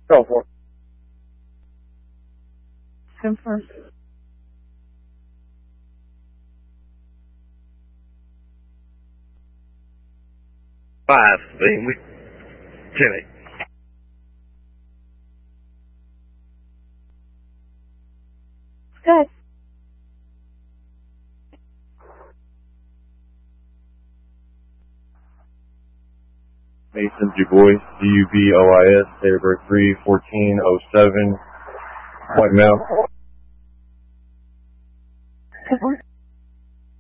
Go for it. Confirm. 5, being with Timmy. Good. Mason DuBois, DUBOIS, date of birth 3/14/07, White Male. Confirm.